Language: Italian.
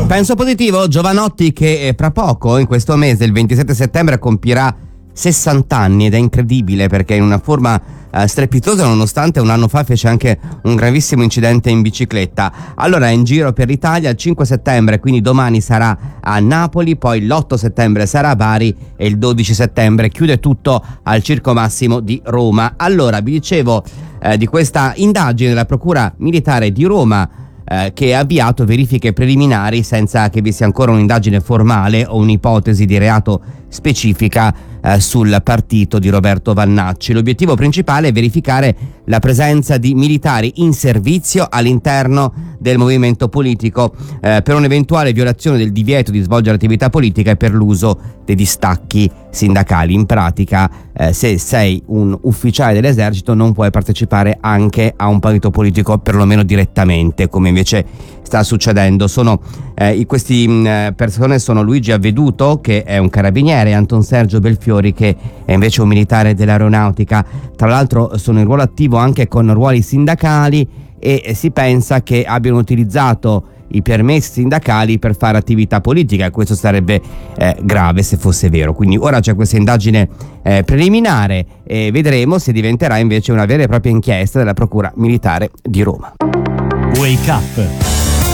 Penso positivo, Jovanotti, che tra poco, in questo mese, il 27 settembre, compirà 60 anni ed è incredibile perché in una forma strepitosa, nonostante un anno fa fece anche un gravissimo incidente in bicicletta. Allora è in giro per l'Italia. Il 5 settembre, quindi domani, sarà a Napoli, poi l'8 settembre sarà a Bari e il 12 settembre chiude tutto al Circo Massimo di Roma. Allora vi dicevo di questa indagine della Procura Militare di Roma che ha avviato verifiche preliminari senza che vi sia ancora un'indagine formale o un'ipotesi di reato specifica sul partito di Roberto Vannacci. L'obiettivo principale è verificare la presenza di militari in servizio all'interno del movimento politico per un'eventuale violazione del divieto di svolgere attività politica e per l'uso dei distacchi sindacali. In pratica, se sei un ufficiale dell'esercito non puoi partecipare anche a un partito politico, perlomeno direttamente, come invece sta succedendo. Questi persone sono Luigi Avveduto, che è un carabiniere, e Anton Sergio Belfiori, che è invece un militare dell'aeronautica. Tra l'altro sono in ruolo attivo anche con ruoli sindacali e si pensa che abbiano utilizzato i permessi sindacali per fare attività politica, e questo sarebbe grave se fosse vero. Quindi ora c'è questa indagine preliminare e vedremo se diventerà invece una vera e propria inchiesta della Procura Militare di Roma. Wake Up